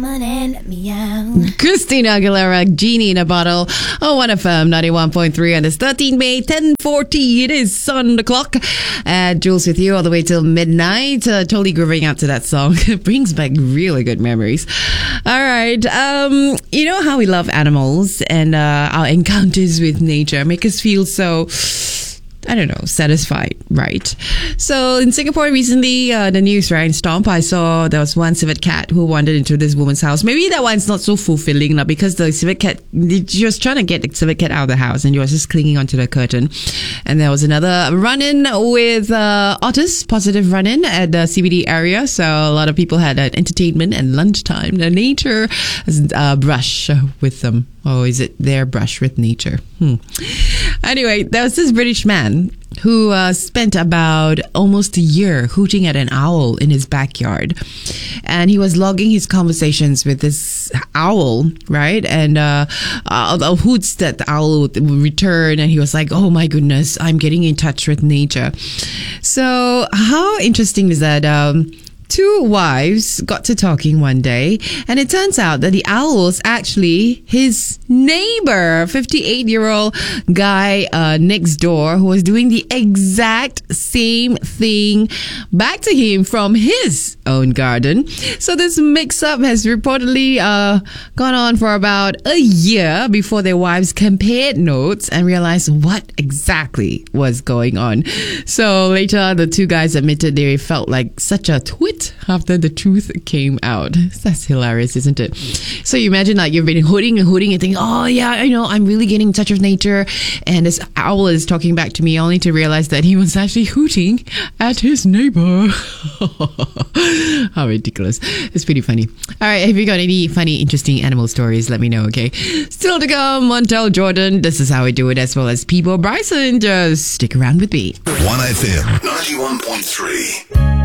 Christina Aguilera, Genie in a Bottle. Oh, 1FM 91.3 on this 13 May, 10:40. It is on the clock. Jules with you all the way till midnight. Totally grooving out to that song. It brings back really good memories. All right. You know how we love animals and our encounters with nature make us feel so, I don't know, satisfied, right? So in Singapore recently, the news, right, in Stomp, I saw there was one civet cat who wandered into this woman's house. Maybe that one's not so fulfilling because the civet cat, she was trying to get the civet cat out of the house and she was just clinging onto the curtain. And there was another run-in with otters, positive run-in at the CBD area. So a lot of people had entertainment and lunchtime. The nature brush with them. Oh, is it their brush with nature? Anyway, there was this British man who spent about almost a year hooting at an owl in his backyard. And he was logging his conversations with this owl, right? And the hoots that the owl would return. And he was like, oh my goodness, I'm getting in touch with nature. So how interesting is that? Two wives got to talking one day, and it turns out that the owl was actually his neighbor, 58-year-old guy next door, who was doing the exact same thing back to him from his own garden. So this mix-up has reportedly gone on for about a year before their wives compared notes and realized what exactly was going on. So later, the two guys admitted they felt like such a twit after the truth came out. That's hilarious, isn't it? So you imagine like you've been hooting and thinking, oh yeah, I know, I'm really getting in touch with nature, and this owl is talking back to me, only to realize that he was actually hooting at his neighbor. How ridiculous. It's pretty funny. All right, have you got any funny, interesting animal stories? Let me know, okay? Still to come, Montel Jordan, This Is How I Do It, as well as Peebo Bryson. Just stick around with me. 1FM 91.3.